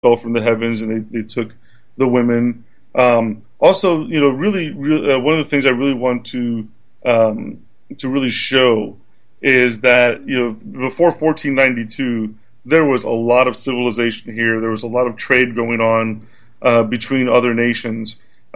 fell from the heavens and they took the women. Also, really, one of the things I really want to really show is that before 1492 there was a lot of civilization here. There was a lot of trade going on between other nations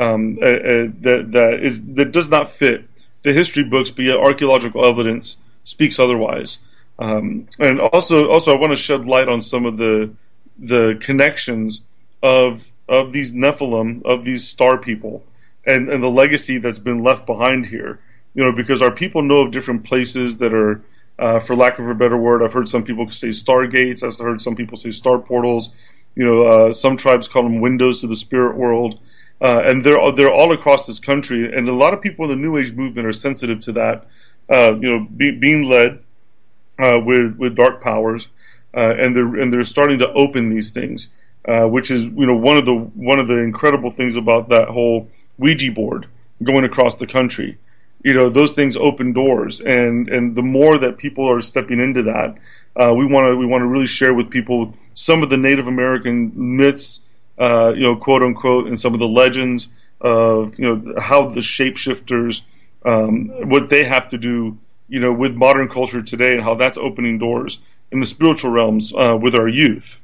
that does not fit the history books, but yet archaeological evidence speaks otherwise. And also, I want to shed light on some of the connections of these Nephilim, of these star people, and the legacy that's been left behind here. Because our people know of different places that are, for lack of a better word, I've heard some people say stargates. I've heard some people say star portals. Some tribes call them windows to the spirit world. And they're all across this country. And a lot of people in the New Age movement are sensitive to that, being led with dark powers. And they're starting to open these things, which is one of the incredible things about that whole Ouija board going across the country. Those things open doors, and the more that people are stepping into that, we want to really share with people some of the Native American myths, quote unquote, and some of the legends of how the shapeshifters, what they have to do, with modern culture today, and how that's opening doors in the spiritual realms with our youth.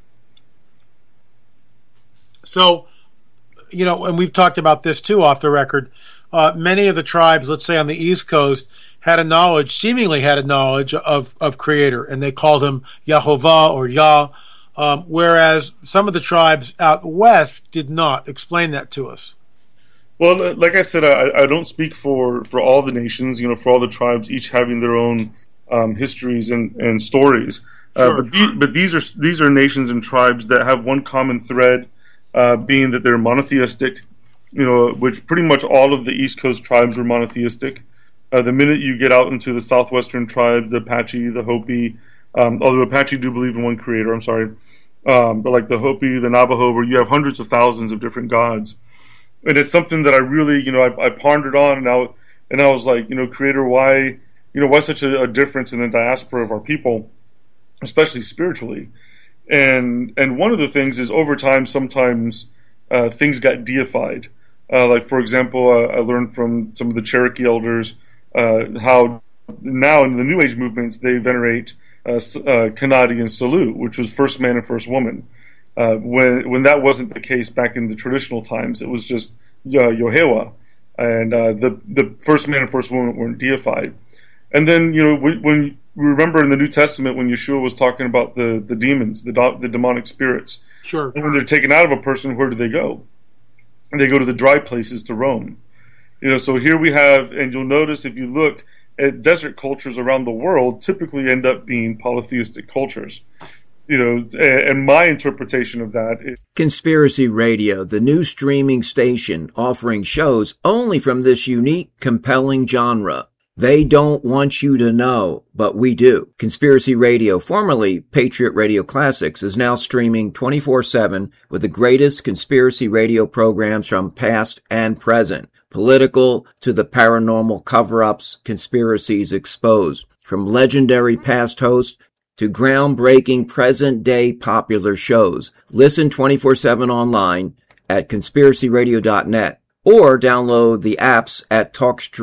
So, and we've talked about this too off the record. Many of the tribes, let's say on the East Coast, seemingly had a knowledge of Creator, and they called him Yahovah or Yah, whereas some of the tribes out west did not. Explain that to us. Well, like I said, I don't speak for all the nations, for all the tribes, each having their own histories and stories. Sure. But these are nations and tribes that have one common thread, being that they're monotheistic. Which pretty much all of the East Coast tribes were monotheistic. The minute you get out into the southwestern tribes, the Apache, the Hopi, although Apache do believe in one creator, I'm sorry, but like the Hopi, the Navajo, where you have hundreds of thousands of different gods. And it's something that I really, I pondered on, and I was like, Creator, why such a difference in the diaspora of our people, especially spiritually? And one of the things is over time, sometimes things got deified. Like, for example, I learned from some of the Cherokee elders how now in the New Age movements they venerate Kanadi and Salu, which was first man and first woman. When that wasn't the case back in the traditional times, it was just Yohewa, and the first man and first woman weren't deified. And then when we remember in the New Testament when Yeshua was talking about the demons, the demonic spirits. Sure. And when they're taken out of a person, where do they go? They go to the dry places to roam. So here we have, and you'll notice if you look at desert cultures around the world, typically end up being polytheistic cultures. And my interpretation of that is Conspiracy Radio, the new streaming station offering shows only from this unique, compelling genre. They don't want you to know, but we do. Conspiracy Radio, formerly Patriot Radio Classics, is now streaming 24/7 with the greatest conspiracy radio programs from past and present. Political to the paranormal cover-ups, conspiracies exposed. From legendary past hosts to groundbreaking present-day popular shows. Listen 24/7 online at conspiracyradio.net or download the apps at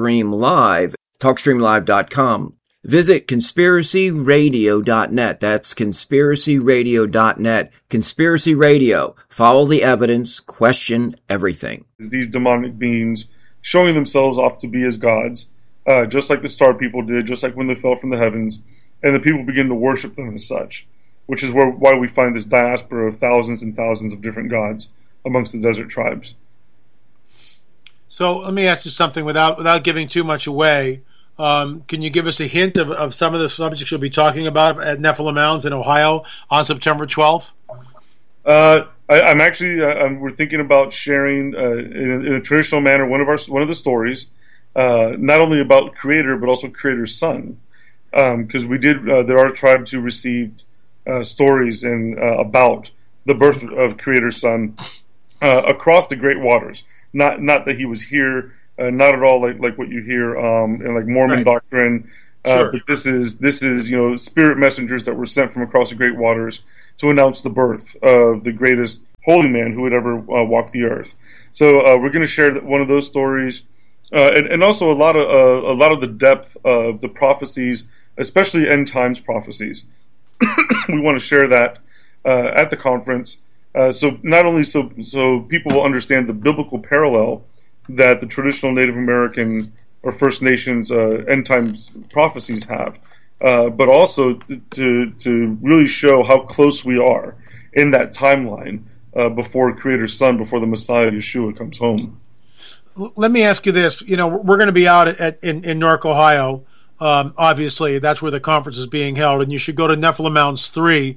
TalkStreamLive.com. Visit conspiracyradio.net. That's conspiracyradio.net. Conspiracy Radio. Follow the evidence. Question everything. These demonic beings showing themselves off to be as gods, just like the star people did, just like when they fell from the heavens, and the people begin to worship them as such, which is why we find this diaspora of thousands and thousands of different gods amongst the desert tribes. So let me ask you something without giving too much away. Can you give us a hint of some of the subjects you'll be talking about at Nephilim Mounds in Ohio on September 12th? I'm actually we're thinking about sharing in a traditional manner one of the stories, not only about Creator but also Creator's son, because there are tribes who received stories about the birth of Creator's son across the Great Waters. Not that he was here. Not at all like what you hear in like Mormon doctrine, Sure. but this is spirit messengers that were sent from across the Great Waters to announce the birth of the greatest holy man who would ever walk the earth. So we're going to share one of those stories, and also a lot of the depth of the prophecies, especially end times prophecies. We want to share that at the conference, so not only so people will understand the biblical parallel that the traditional Native American or First Nations end times prophecies have, but also to really show how close we are in that timeline before Creator's Son, before the Messiah Yeshua comes home. Let me ask you this: we're going to be out in Newark, Ohio. Obviously, that's where the conference is being held, and you should go to Nephilim Mounds 3,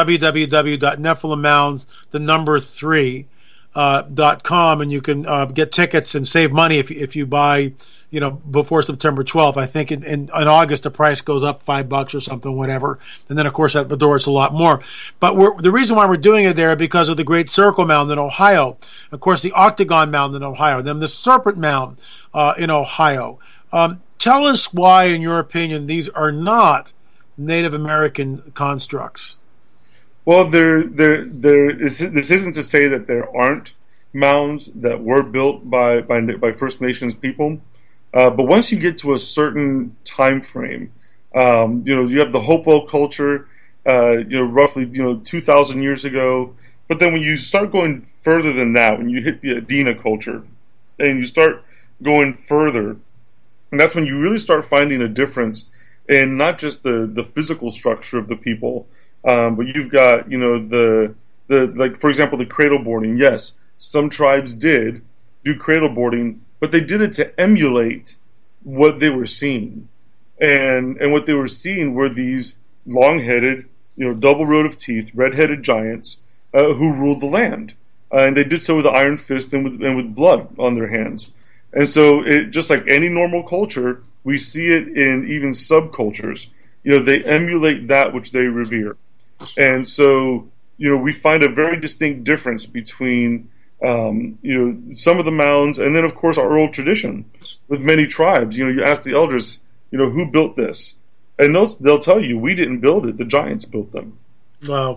www.nephilimmounds3.com, and you can get tickets and save money if you buy, before September 12th. I think in August the price goes up $5 or something, whatever, and then of course at the door it's a lot more. But the reason why we're doing it there because of the Great Circle Mound in Ohio, of course the Octagon Mound in Ohio, then the Serpent Mound in Ohio. Tell us why, in your opinion, these are not Native American constructs. Well, this isn't to say that there aren't mounds that were built by First Nations people, but once you get to a certain time frame, you have the Hopewell culture, roughly 2,000 years ago. But then when you start going further than that, when you hit the Adena culture, and you start going further. And that's when you really start finding a difference in not just the physical structure of the people, but you've got, like, for example, the cradle boarding. Yes, some tribes did do cradle boarding, but they did it to emulate what they were seeing. And what they were seeing were these long-headed, double row of teeth, red-headed giants who ruled the land. And they did so with an iron fist and with blood on their hands. And so, just like any normal culture, we see it in even subcultures. They emulate that which they revere. And so, we find a very distinct difference between, some of the mounds and then, of course, our oral tradition with many tribes. You ask the elders, who built this? And they'll tell you, we didn't build it. The giants built them. Wow.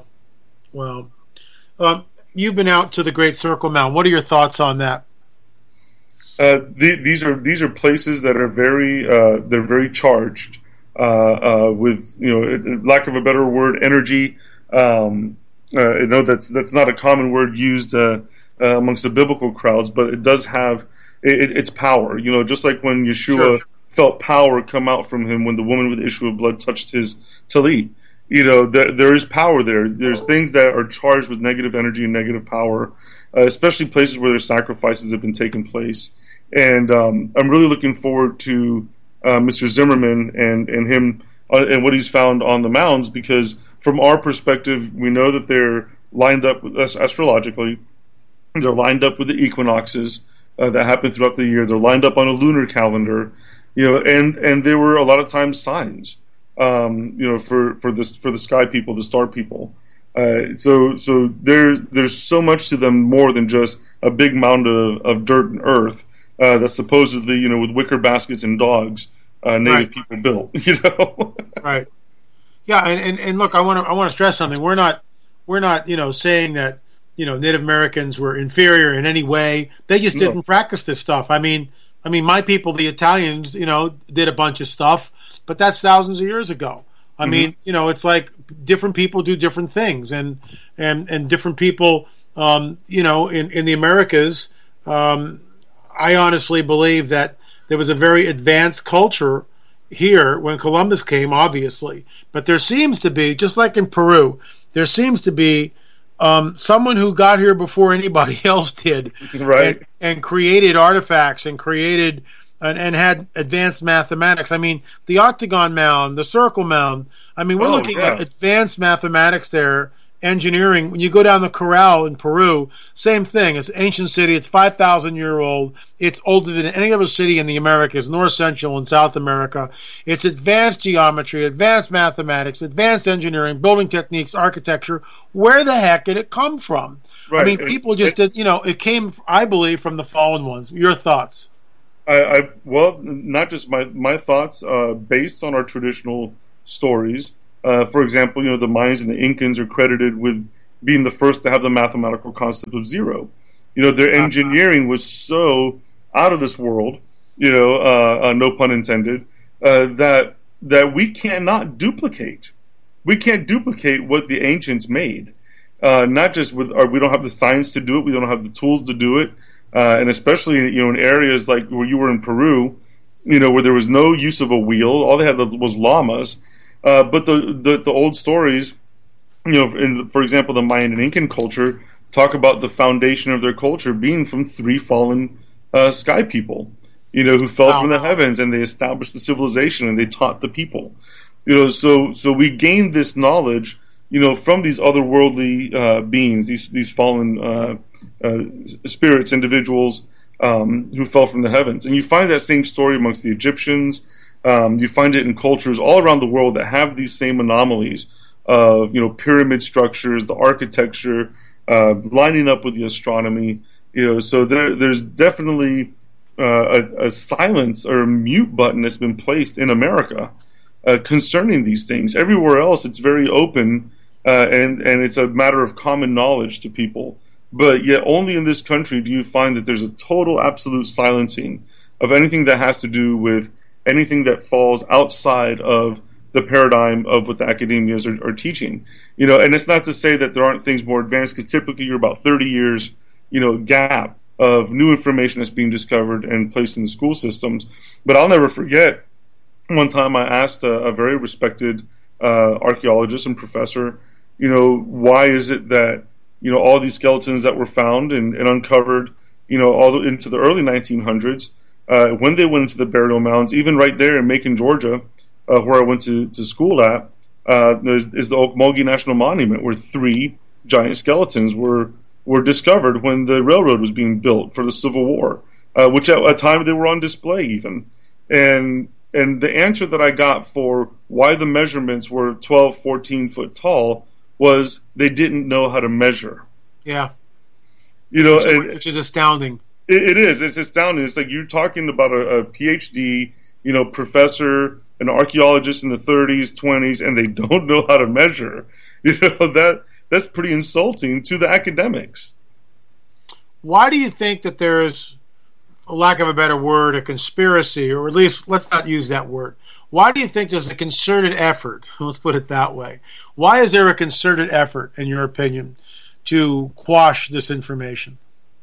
You've been out to the Great Circle Mound. What are your thoughts on that? These are places that are they're very charged with lack of a better word, energy. I know that's not a common word used amongst the biblical crowds, but it does have its power. Just like when Yeshua felt power come out from him when the woman with the issue of blood touched his talit. There is power there. There's things that are charged with negative energy and negative power, especially places where their sacrifices have been taking place. And I'm really looking forward to Mr. Zimmerman and him and what he's found on the mounds, because from our perspective, we know that they're lined up with us astrologically. They're lined up with the equinoxes that happen throughout the year. They're lined up on a lunar calendar, and they were a lot of times signs, for the sky people, the star people. So there's so much to them more than just a big mound of dirt and earth that supposedly, with wicker baskets and dogs, native people built. Right. Yeah, and look, I want to stress something. We're not saying that Native Americans were inferior in any way. They just didn't practice this stuff. I mean, my people, the Italians, did a bunch of stuff, but that's thousands of years ago. I mean, it's like different people do different things, and different people, in the Americas. I honestly believe that there was a very advanced culture here when Columbus came, obviously, but there seems to be, just like in Peru, there seems to be someone who got here before anybody else did, right? And created artifacts and created and had advanced mathematics. I mean, the Octagon Mound, the Circle Mound. I mean, we're looking at advanced mathematics there, engineering. When you go down the Corral in Peru, same thing. It's an ancient city. It's 5,000-year-old. It's older than any other city in the Americas, North, Central, and South America. It's advanced geometry, advanced mathematics, advanced engineering, building techniques, architecture. Where the heck did it come from? Right. I mean, people just did. It came, I believe, from the fallen ones. Your thoughts? Well, not just my thoughts, based on our traditional stories, For example, the Mayans and the Incans are credited with being the first to have the mathematical concept of zero. Their engineering was so out of this world, no pun intended, that we cannot duplicate. We can't duplicate what the ancients made. Not just we don't have the science to do it. We don't have the tools to do it. And especially, in areas like where you were in Peru, where there was no use of a wheel. All they had was llamas. But the old stories, for example, the Mayan and Incan culture talk about the foundation of their culture being from three fallen sky people, who fell from the heavens, and they established the civilization and they taught the people. So we gained this knowledge, from these otherworldly beings, these fallen spirits, individuals who fell from the heavens. And you find that same story amongst the Egyptians. You find it in cultures all around the world that have these same anomalies of, pyramid structures, the architecture, lining up with the astronomy. So there's definitely a silence or a mute button that's been placed in America concerning these things. Everywhere else, it's very open, and it's a matter of common knowledge to people. But yet only in this country do you find that there's a total, absolute silencing of anything that has to do with anything that falls outside of the paradigm of what the academias are teaching. And it's not to say that there aren't things more advanced, because typically you're about 30 years, gap of new information that's being discovered and placed in the school systems. But I'll never forget, one time I asked a very respected archaeologist and professor, why is it that all these skeletons that were found and uncovered, all into the early 1900s, when they went into the burial mounds, even right there in Macon, Georgia, where I went to school at, is the Okmulgee National Monument, where 3 giant skeletons were discovered when the railroad was being built for the Civil War, which at a time they were on display even. And the answer that I got for why the measurements were 12, 14 foot tall was they didn't know how to measure. Yeah. Which is astounding. It is. It's astounding. It's like you're talking about a PhD, professor, an archaeologist in the 30s, 20s, and they don't know how to measure. That's pretty insulting to the academics. Why do you think that there is, for lack of a better word, a conspiracy, or at least let's not use that word? Why do you think there's a concerted effort? Let's put it that way. Why is there a concerted effort, in your opinion, to quash this information?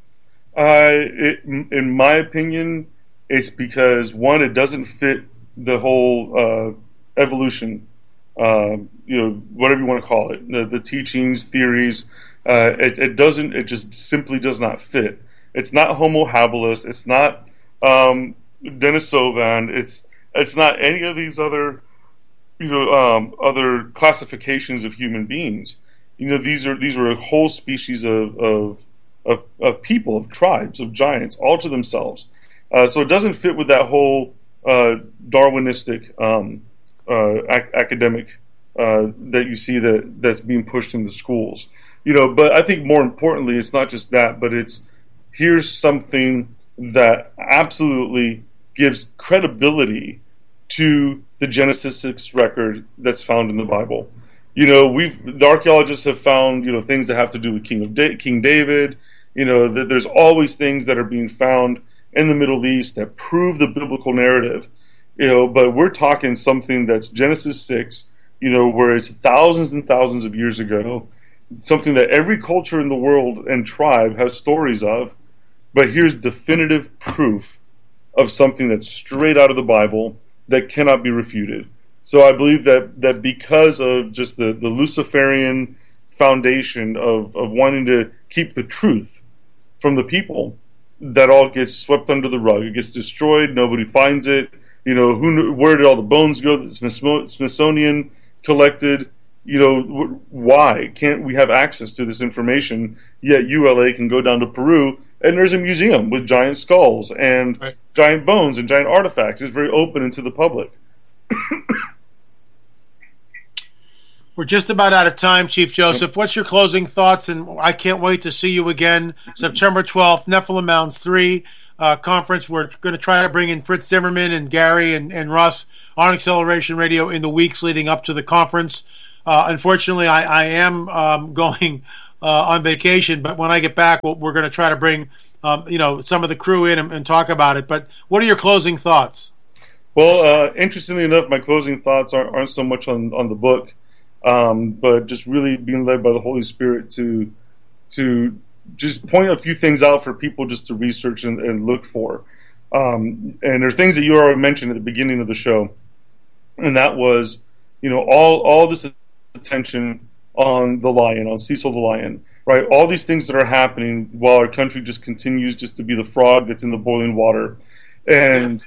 In my opinion, it's because, one, it doesn't fit the whole evolution, whatever you want to call it, the teachings, theories. It doesn't. It just simply does not fit. It's not Homo habilis. It's not Denisovan. It's not any of these other, other classifications of human beings. These are a whole species of people, of tribes, of giants, all to themselves. So it doesn't fit with that whole Darwinistic academic that you see that's being pushed into schools. But I think more importantly, it's not just that, but here's something that absolutely gives credibility to the Genesis 6 record that's found in the Bible. The archaeologists have found, things that have to do with King David. That there's always things that are being found in the Middle East that prove the biblical narrative. But we're talking something that's Genesis 6, where it's thousands and thousands of years ago, something that every culture in the world and tribe has stories of. But here's definitive proof of something that's straight out of the Bible that cannot be refuted. So I believe that because of just the Luciferian foundation of wanting to keep the truth from the people, that all gets swept under the rug. It gets destroyed. Nobody finds it. Where did all the bones go that the Smithsonian collected? Why can't we have access to this information? Yet ULA can go down to Peru and there's a museum with giant skulls and giant bones and giant artifacts. It's very open and to the public. We're just about out of time, Chief Joseph. What's your closing thoughts? And I can't wait to see you again September 12th, Nephilim Mounds 3 conference. We're going to try to bring in Fritz Zimmerman and Gary and Russ on Acceleration Radio in the weeks leading up to the conference. Unfortunately, I am going on vacation, but when I get back, we're going to try to bring some of the crew in and talk about it. But what are your closing thoughts? Well, interestingly enough, my closing thoughts aren't so much on the book, but just really being led by the Holy Spirit to just point a few things out for people just to research and look for. And there are things that you already mentioned at the beginning of the show, and that was, all this attention on the lion, on Cecil the lion, right? All these things that are happening while our country just continues just to be the frog that's in the boiling water, and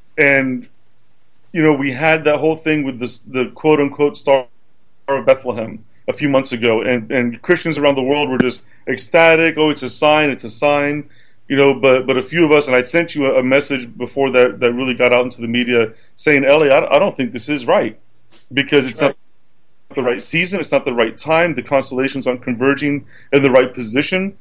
we had that whole thing with the quote unquote Star of Bethlehem a few months ago, and Christians around the world were just ecstatic. Oh, it's a sign, but a few of us, and I sent you a message before that really got out into the media saying, Ellie, I don't think this is right, because it's not the right season, it's not the right time, the constellations aren't converging in the right position.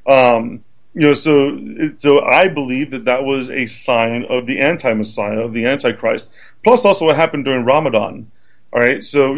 So I believe that was a sign of the anti-Messiah, of the Antichrist. Plus, also what happened during Ramadan. All right, so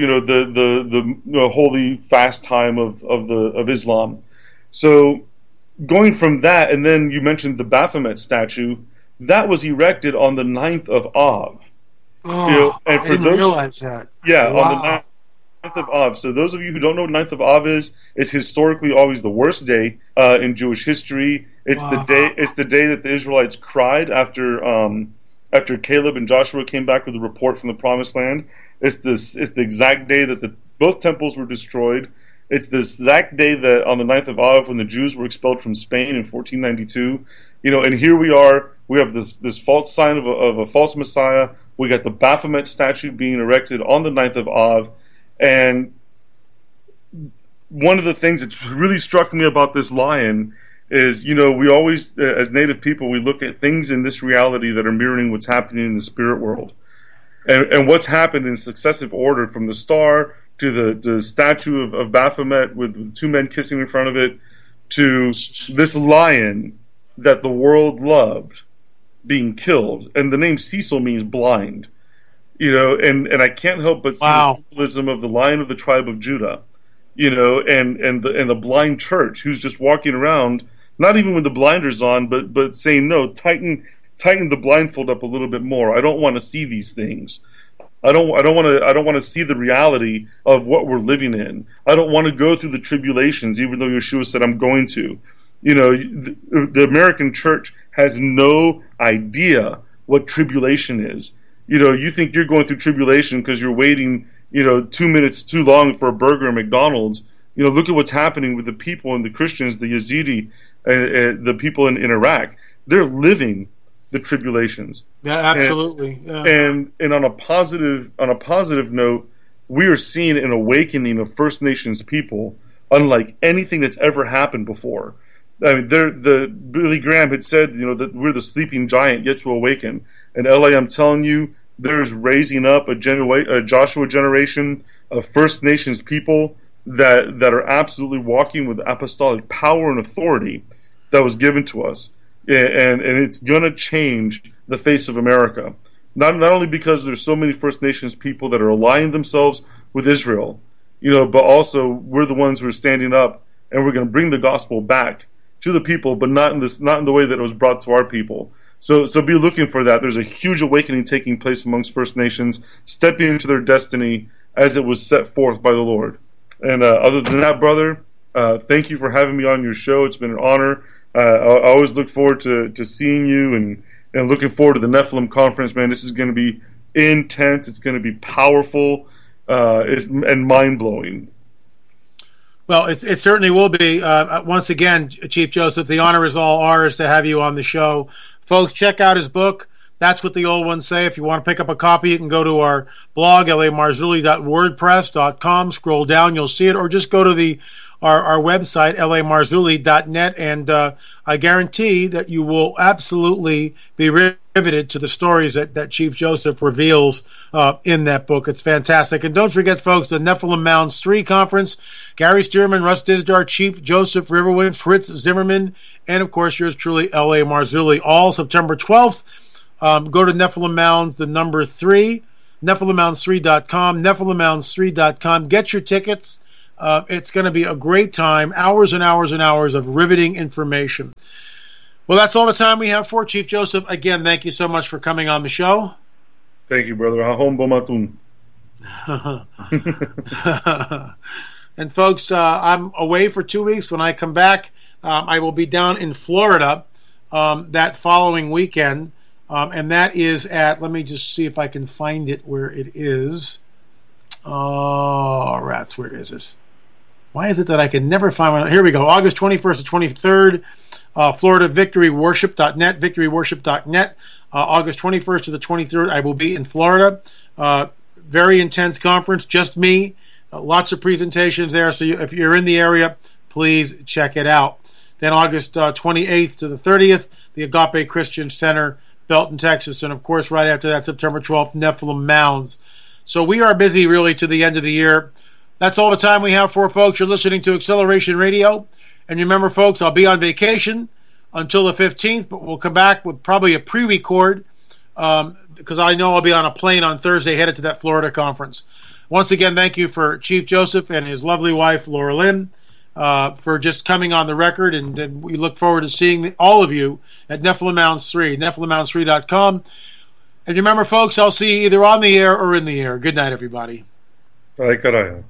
the holy fast time of Islam. So going from that, and then you mentioned the Baphomet statue that was erected on the 9th of Av. Oh, and for I didn't realize that. Yeah, wow. On the 9th of Av. So those of you who don't know what 9th of Av is, it's historically always the worst day in Jewish history. It's the day. It's the day that the Israelites cried after Caleb and Joshua came back with a report from the Promised Land. It's the exact day that both temples were destroyed. It's the exact day that on the 9th of Av, when the Jews were expelled from Spain in 1492. And here we are. We have this false sign of a false Messiah. We got the Baphomet statue being erected on the 9th of Av. And one of the things that really struck me about this lion is, we always, as Native people, we look at things in this reality that are mirroring what's happening in the spirit world. And what's happened in successive order, from the star to the statue of Baphomet with two men kissing in front of it, to this lion that the world loved being killed. And the name Cecil means blind. And I can't help but see the symbolism of the Lion of the tribe of Judah, and the blind church who's just walking around, not even with the blinders on, but saying, no, tighten the blindfold up a little bit more. I don't want to see these things. I don't want to see the reality of what we're living in. I don't want to go through the tribulations, even though Yeshua said I'm going to. The American church has no idea what tribulation is. You think you're going through tribulation because you're waiting, 2 minutes too long for a burger at McDonald's. Look at what's happening with the people and the Christians, the Yazidi, the people in Iraq. They're living the tribulations. Yeah, absolutely. And on a positive note, we are seeing an awakening of First Nations people unlike anything that's ever happened before. I mean, Billy Graham had said, that we're the sleeping giant yet to awaken. And LA, I'm telling you, there's raising up a Joshua generation of First Nations people that are absolutely walking with apostolic power and authority that was given to us. And it's going to change the face of America. Not only because there's so many First Nations people that are aligning themselves with Israel, but also we're the ones who are standing up, and we're going to bring the gospel back to the people, but not in the way that it was brought to our people. So be looking for that. There's a huge awakening taking place amongst First Nations, stepping into their destiny as it was set forth by the Lord. And other than that, brother, thank you for having me on your show. It's been an honor. I always look forward to seeing you and looking forward to the Nephilim conference, man. This is going to be intense. It's going to be powerful and mind-blowing. Well, it certainly will be. Once again, Chief Joseph, the honor is all ours to have you on the show. Folks, check out his book. That's What the Old Ones Say. If you want to pick up a copy, you can go to our blog, lamarzulli.wordpress.com. Scroll down, you'll see it, or just go to our website, lamarzulli.net, and I guarantee that you will absolutely be riveted to the stories that Chief Joseph reveals in that book. It's fantastic. And don't forget, folks, the Nephilim Mounds 3 conference. Gary Stearman, Russ Dizdar, Chief Joseph Riverwind, Fritz Zimmerman, and, of course, yours truly, L.A. Marzulli, all September 12th. Go to Nephilim Mounds, the number 3, NephilimMountains3.com, NephilimMountains3.com. Get your tickets. It's going to be a great time, hours and hours and hours of riveting information. Well, that's all the time we have for Chief Joseph. Again, thank you so much for coming on the show. Thank you, brother. Ahom Bomatun. And folks, I'm away for 2 weeks. When I come back, I will be down in Florida that following weekend. And that is at, let me just see if I can find it where it is. Oh, rats, where is it? Why is it that I can never find one? Here we go. August 21st to 23rd, Florida, victoryworship.net, victoryworship.net. August 21st to the 23rd, I will be in Florida. Very intense conference, just me. Lots of presentations there. So if you're in the area, please check it out. Then August 28th to the 30th, the Agape Christian Center, Belton, Texas. And, of course, right after that, September 12th, Nephilim Mounds. So we are busy, really, to the end of the year. That's all the time we have for, folks. You're listening to Acceleration Radio. And remember, folks, I'll be on vacation until the 15th, but we'll come back with probably a pre-record because I know I'll be on a plane on Thursday headed to that Florida conference. Once again, thank you for Chief Joseph and his lovely wife, Laura Lynn, for just coming on the record, and we look forward to seeing all of you at Nephilim Mountains 3, NephilimMountains3.com. And remember, folks, I'll see you either on the air or in the air. Good night, everybody. Ay, carajo.